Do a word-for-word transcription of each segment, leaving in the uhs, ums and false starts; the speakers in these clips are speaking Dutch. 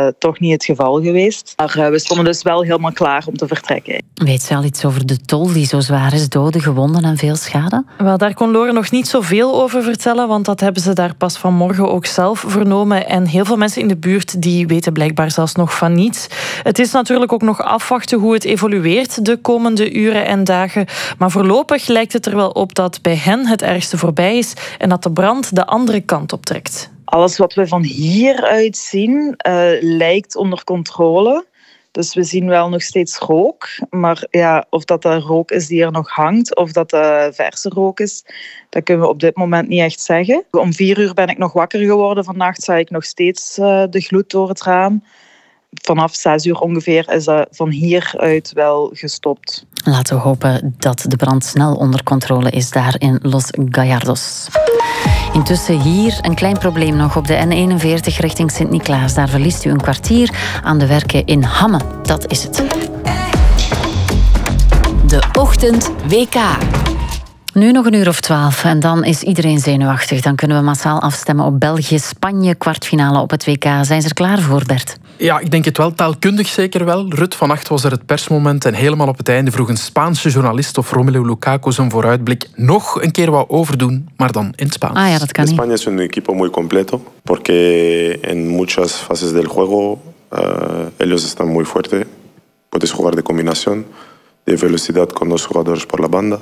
uh, toch niet het geval geweest. Maar uh, we stonden dus wel helemaal klaar om te vertrekken. Weet ze al iets over de tol die zo zwaar is? Doden, gewonden en veel schade? Wel, daar kon Lore nog niet zoveel over vertellen, want dat hebben ze daar pas vanmorgen ook zelf vernomen. En heel veel mensen in de buurt die weten blijkbaar zelfs nog van niets. Het is natuurlijk ook nog afwachten hoe het evolueert de komende uren en dagen. Maar voorlopig lijkt het er wel op dat bij hen het ergste voorbij is en dat de brand de andere kant op trekt. Alles wat we van hieruit zien uh, lijkt onder controle. Dus we zien wel nog steeds rook. Maar ja, of dat de rook is die er nog hangt, of dat de verse rook is, dat kunnen we op dit moment niet echt zeggen. Om vier uur ben ik nog wakker geworden. Vannacht zag ik nog steeds uh, de gloed door het raam. Vanaf zes uur ongeveer is dat van hieruit wel gestopt. Laten we hopen dat de brand snel onder controle is daar in Los Gallardos. Intussen hier een klein probleem nog op de N eenenveertig richting Sint-Niklaas. Daar verliest u een kwartier aan de werken in Hamme. Dat is het. De Ochtend W K. Nu nog een uur of twaalf en dan is iedereen zenuwachtig. Dan kunnen we massaal afstemmen op België-Spanje, kwartfinale op het W K. Zijn ze er klaar voor, Bert? Ja, ik denk het wel. Taalkundig zeker wel. Rut, vannacht was er het persmoment en helemaal op het einde vroeg een Spaanse journalist of Romelu Lukaku zijn vooruitblik nog een keer wou overdoen, maar dan in het Spaans. Ah ja, dat kan niet. España es un equipo muy completo, porque en muchas fases del juego uh, ellos están muy fuerte. Puedes jugar de combinación, de velocidad con dos jugadores por la banda.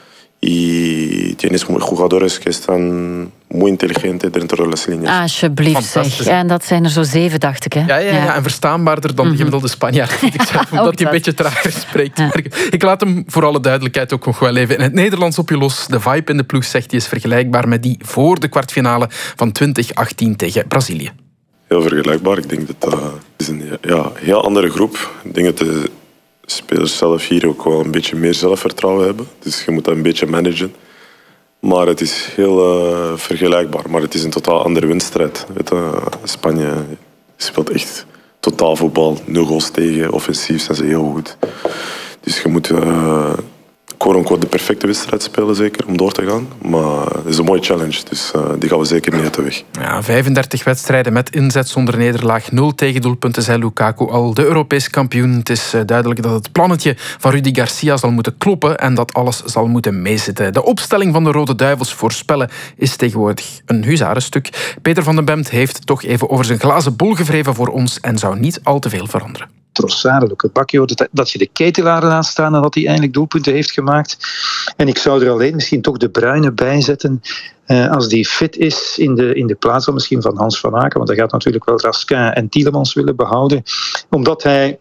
Y tienes jugadores que están muy inteligentes dentro de las líneas. Alsjeblieft zeg. En dat zijn er zo zeven, dacht ik. Hè? Ja, ja, ja. ja, en verstaanbaarder dan de gemiddelde Spanjaard, vind ik zelf, omdat hij een beetje trager spreekt. Ja. Ik laat hem voor alle duidelijkheid ook nog wel even in het Nederlands op je los. De vibe in de ploeg, zegt hij, is vergelijkbaar met die voor de kwartfinale van twintig achttien tegen Brazilië. Heel vergelijkbaar. Ik denk dat dat is een ja, heel andere groep. Ik denk dat de spelers zelf hier ook wel een beetje meer zelfvertrouwen hebben. Dus je moet dat een beetje managen. Maar het is heel uh, vergelijkbaar. Maar het is een totaal andere wedstrijd. Weet je, Spanje speelt echt totaal voetbal. Nul goals tegen. Offensief zijn ze heel goed. Dus je moet uh, quote-unquote de perfecte wedstrijd spelen, zeker, om door te gaan. Maar het is een mooie challenge, dus uh, die gaan we zeker niet uit de weg. Ja, vijfendertig wedstrijden met inzet zonder nederlaag. Nul tegendoelpunten, zei Lukaku al. De Europees kampioen. Het is uh, duidelijk dat het plannetje van Rudy Garcia zal moeten kloppen en dat alles zal moeten meezitten. De opstelling van de Rode Duivels voorspellen is tegenwoordig een huzarenstuk. Peter van den Bemt heeft toch even over zijn glazen bol gewreven voor ons en zou niet al te veel veranderen. Trossard, Luke Bacchio, dat, dat je de Ketelaar laat staan en dat hij eindelijk doelpunten heeft gemaakt. En ik zou er alleen misschien toch de Bruyne bij zetten, eh, als die fit is in de, in de plaats van misschien van Hans van Aken, want hij gaat natuurlijk wel Raskin en Tielemans willen behouden, omdat hij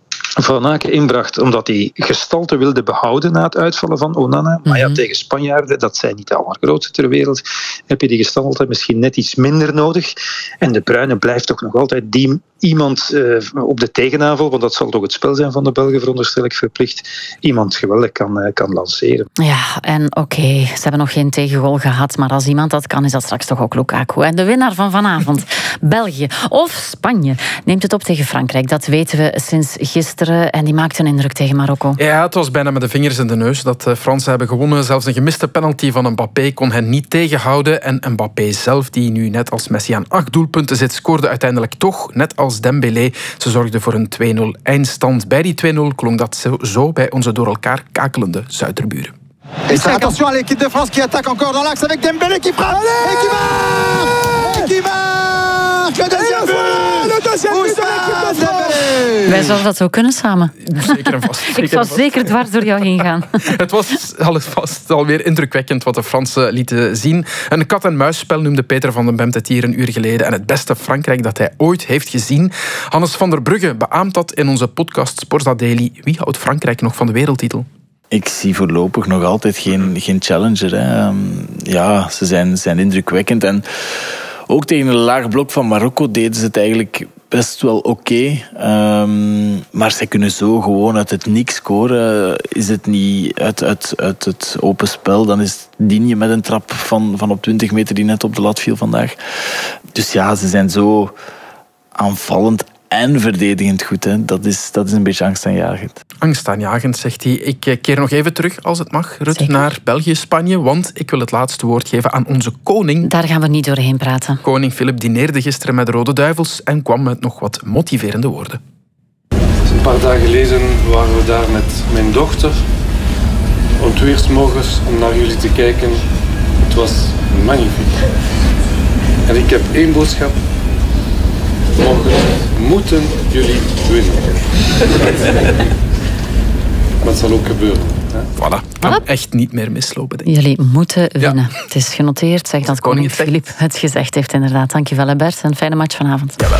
Van Aken inbracht omdat hij gestalte wilde behouden na het uitvallen van Onana. Maar ja, tegen Spanjaarden, dat zijn niet de allergrootste ter wereld, heb je die gestalte misschien net iets minder nodig. En de Bruyne blijft toch nog altijd die iemand uh, op de tegenaanval, want dat zal toch het spel zijn van de Belgen, veronderstel ik, verplicht, iemand geweldig kan, uh, kan lanceren. Ja, en oké, okay, ze hebben nog geen tegengoal gehad, maar als iemand dat kan, is dat straks toch ook Lukaku. En de winnaar van vanavond, België of Spanje, neemt het op tegen Frankrijk. Dat weten we sinds gisteren en die maakt een indruk tegen Marokko. Ja, het was bijna met de vingers in de neus dat de Fransen hebben gewonnen. Zelfs een gemiste penalty van Mbappé kon hen niet tegenhouden. En Mbappé zelf, die nu net als Messi aan acht doelpunten zit, scoorde uiteindelijk toch, net als Dembélé. Ze zorgden voor een twee nul eindstand. Bij die twee nul klonk dat zo, zo bij onze door elkaar kakelende Zuiderburen. Et attention à l'équipe de France qui attaque encore dans l'axe avec Dembélé qui frappe et qui marque et qui marque le deuxième but, le deuxième but de l'équipe de France. Wij zouden dat zo kunnen samen. Zeker en vast. Zeker Ik zou zeker dwars door jou heen gaan. Het was vast alweer indrukwekkend wat de Fransen lieten zien. Een kat-en-muisspel noemde Peter van den Bemt het hier een uur geleden. En het beste Frankrijk dat hij ooit heeft gezien. Hannes van der Brugge beaamt dat in onze podcast Sporza Daily. Wie houdt Frankrijk nog van de wereldtitel? Ik zie voorlopig nog altijd geen, geen challenger. Hè. Ja, ze zijn, zijn indrukwekkend. En ook tegen een laag blok van Marokko deden ze het eigenlijk best wel oké. Okay. Um, maar zij kunnen zo gewoon uit het niks scoren. Is het niet uit, uit, uit het open spel, dan is Digne met een trap van, van op twintig meter die net op de lat viel vandaag. Dus ja, ze zijn zo aanvallend en verdedigend goed. Hè. Dat is, dat is een beetje angstaanjagend. Angstaanjagend, zegt hij. Ik keer nog even terug, als het mag, Rut, Zeker. naar België-Spanje, want ik wil het laatste woord geven aan onze koning. Daar gaan we niet doorheen praten. Koning Filip dineerde gisteren met de Rode Duivels en kwam met nog wat motiverende woorden. Een paar dagen geleden waren we daar met mijn dochter. Om twee uur 's morgens om naar jullie te kijken. Het was magnifiek. En ik heb één boodschap. Morgen moeten jullie winnen. Maar het zal ook gebeuren. Hè? Voilà, kan echt niet meer mislopen, denk ik. Jullie moeten winnen. Ja. Het is genoteerd, zeg dat koning Filip het gezegd heeft, inderdaad. Dankjewel, Bert. Een fijne match vanavond. Jawel.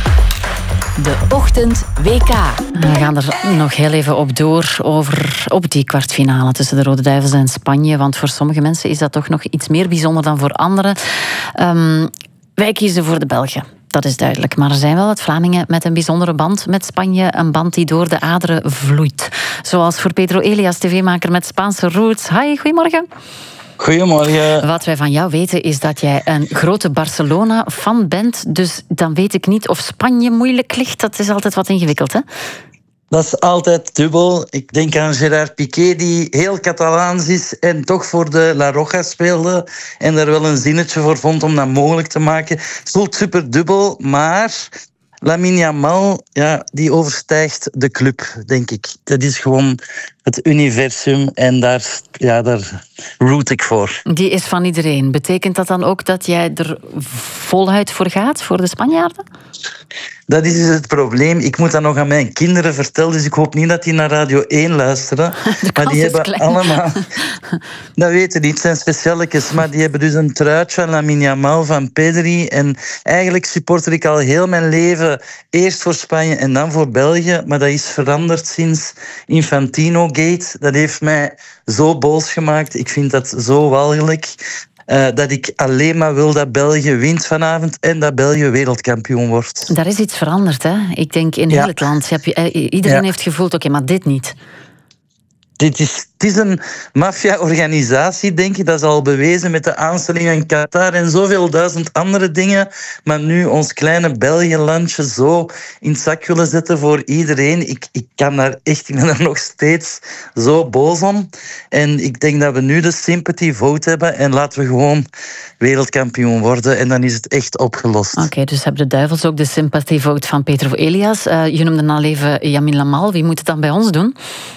De Ochtend W K. We gaan er nog heel even op door over op die kwartfinale tussen de Rode Duivels en Spanje. Want voor sommige mensen is dat toch nog iets meer bijzonder dan voor anderen. Um, wij kiezen voor de Belgen. Dat is duidelijk. Maar er zijn wel wat Vlamingen met een bijzondere band met Spanje. Een band die door de aderen vloeit. Zoals voor Pedro Elias, tv-maker met Spaanse roots. Hi, goedemorgen. Goedemorgen. Wat wij van jou weten is dat jij een grote Barcelona-fan bent. Dus dan weet ik niet of Spanje moeilijk ligt. Dat is altijd wat ingewikkeld, hè? Dat is altijd dubbel. Ik denk aan Gerard Piqué, die heel Catalaans is en toch voor de La Roja speelde en daar wel een zinnetje voor vond om dat mogelijk te maken. Het voelt super dubbel, maar Lamine Yamal, ja, die overstijgt de club, denk ik. Dat is gewoon het universum en daar, ja, daar root ik voor. Die is van iedereen. Betekent dat dan ook dat jij er voluit voor gaat, voor de Spanjaarden? Dat is dus het probleem. Ik moet dat nog aan mijn kinderen vertellen, dus ik hoop niet dat die naar Radio één luisteren. Maar die hebben klein. allemaal... Dat weten die, het zijn specialetjes, maar die hebben dus een truitje van Lamine Yamal, van Pedri. En eigenlijk supporter ik al heel mijn leven eerst voor Spanje en dan voor België. Maar dat is veranderd sinds Infantino-gate. Dat heeft mij zo boos gemaakt. Ik vind dat zo walgelijk. Uh, dat ik alleen maar wil dat België wint vanavond en dat België wereldkampioen wordt. Daar is iets veranderd, hè? Ik denk in heel ja. het land. Iedereen ja. heeft gevoeld, oké, okay, maar dit niet. Dit is, het is een maffia-organisatie, denk ik. Dat is al bewezen met de aanstelling in Qatar en zoveel duizend andere dingen. Maar nu ons kleine België-landje zo in het zak willen zetten voor iedereen. Ik, ik kan daar echt, ik ben er nog steeds zo boos om. En ik denk dat we nu de sympathy vote hebben en laten we gewoon wereldkampioen worden. En dan is het echt opgelost. Oké, okay, dus hebben de Duivels ook de sympathy vote van Pedro Elias. Uh, je noemde al even Lamine Yamal. Wie moet het dan bij ons doen?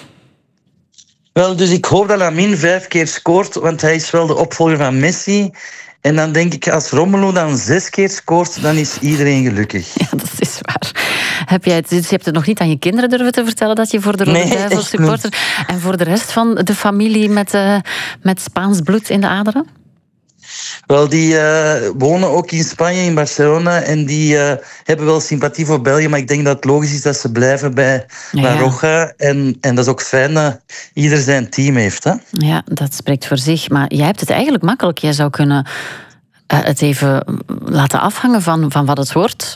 Wel, dus ik hoop dat Lamine vijf keer scoort, want hij is wel de opvolger van Messi. En dan denk ik, als Romelu dan zes keer scoort, dan is iedereen gelukkig. Ja, dat is waar. Heb jij het, dus je hebt het nog niet aan je kinderen durven te vertellen dat je voor de Rode nee, Duivels supporter... En voor de rest van de familie met, uh, met Spaans bloed in de aderen? Wel, die uh, wonen ook in Spanje, in Barcelona. En die uh, hebben wel sympathie voor België. Maar ik denk dat het logisch is dat ze blijven bij ja, La Roja. En, en dat is ook fijn dat ieder zijn team heeft. Hè? Ja, dat spreekt voor zich. Maar jij hebt het eigenlijk makkelijk. Jij zou kunnen uh, het even laten afhangen van, van wat het wordt.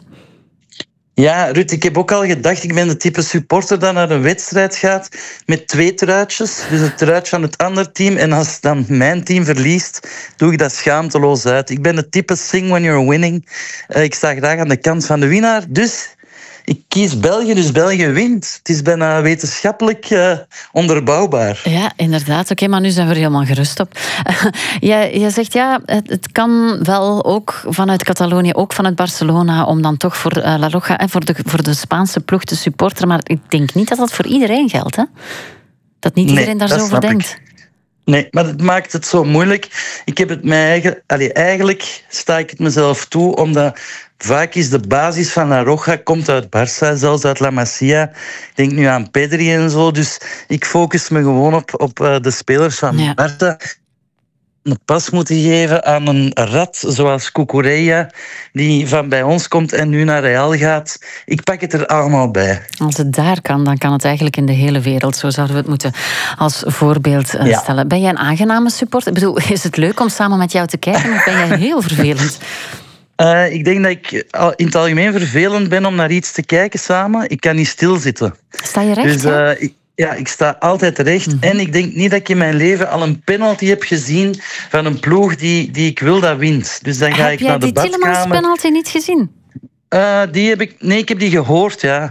Ja, Ruud, ik heb ook al gedacht, ik ben de type supporter dat naar een wedstrijd gaat met twee truitjes. Dus het truitje van het andere team. En als dan mijn team verliest, doe ik dat schaamteloos uit. Ik ben de type sing when you're winning. Uh, ik sta graag aan de kant van de winnaar. Dus ik kies België, dus België wint. Het is bijna wetenschappelijk uh, onderbouwbaar. Ja, inderdaad. Oké, okay, maar nu zijn we er helemaal gerust op. Uh, jij, jij zegt ja, het, het kan wel ook vanuit Catalonië, ook vanuit Barcelona, om dan toch voor uh, La Roja en voor de, voor de Spaanse ploeg te supporteren. Maar ik denk niet dat dat voor iedereen geldt, hè? Dat niet iedereen nee, daar zo over denkt. Ik. Nee, maar het maakt het zo moeilijk. Ik heb het mij eigen, allee, eigenlijk sta ik het mezelf toe, omdat vaak is de basis van La Roja komt uit Barça, zelfs uit La Masia. Ik denk nu aan Pedri en zo. Dus ik focus me gewoon op, op uh, de spelers van ja. Barça. Een pas moeten geven aan een rat zoals Cucurella, die van bij ons komt en nu naar Real gaat. Ik pak het er allemaal bij. Als het daar kan, dan kan het eigenlijk in de hele wereld. Zo zouden we het moeten als voorbeeld ja. stellen. Ben jij een aangename supporter? Ik bedoel, is het leuk om samen met jou te kijken of ben jij heel vervelend? Uh, ik denk dat ik in het algemeen vervelend ben om naar iets te kijken samen. Ik kan niet stilzitten. Sta je recht? Dus, uh, ik, ja, ik sta altijd recht. Mm-hmm. En ik denk niet dat ik in mijn leven al een penalty heb gezien van een ploeg die, die ik wil dat wint. Dus dan ga heb ik naar de badkamer. Heb jij die Tielemans penalty niet gezien? Uh, die heb ik... Nee, ik heb die gehoord, ja.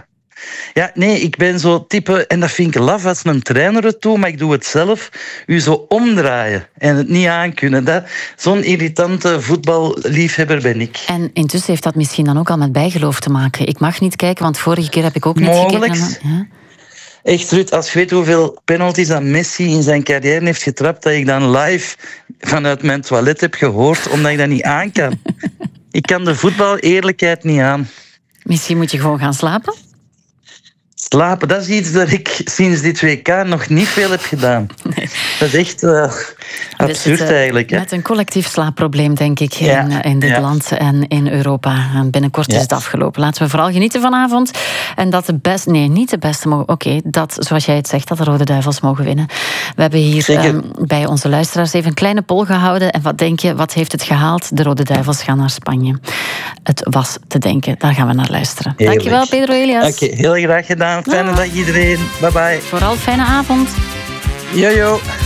Ja, nee, ik ben zo type, en dat vind ik laf als een trainer het doet, maar ik doe het zelf, u zo omdraaien en het niet aankunnen. Dat, zo'n irritante voetballiefhebber ben ik. En intussen heeft dat misschien dan ook al met bijgeloof te maken. Ik mag niet kijken, want vorige keer heb ik ook niet Mogelijk. gekeken. Ja. Echt, Ruud, als je weet hoeveel penalties dat Messi in zijn carrière heeft getrapt, dat ik dan live vanuit mijn toilet heb gehoord, omdat ik dat niet aan kan. Ik kan de voetbal eerlijkheid niet aan. Misschien moet je gewoon gaan slapen? Slapen, dat is iets dat ik sinds dit W K nog niet veel heb gedaan. Nee. Dat is echt uh, absurd zitten eigenlijk. Hè? Met een collectief slaapprobleem, denk ik, ja. in, in dit ja. land en in Europa. En binnenkort ja. is het afgelopen. Laten we vooral genieten vanavond. En dat de beste... Nee, niet de beste mogen... Oké, okay, dat, zoals jij het zegt, dat de Rode Duivels mogen winnen. We hebben hier um, bij onze luisteraars even een kleine poll gehouden. En wat denk je, wat heeft het gehaald? De Rode Duivels gaan naar Spanje. Het was te denken. Daar gaan we naar luisteren. Heerlijk. Dankjewel, Pedro Elias. Oké, okay, heel graag gedaan. Fijne dag iedereen. Bye bye. Vooral fijne avond. Jojo.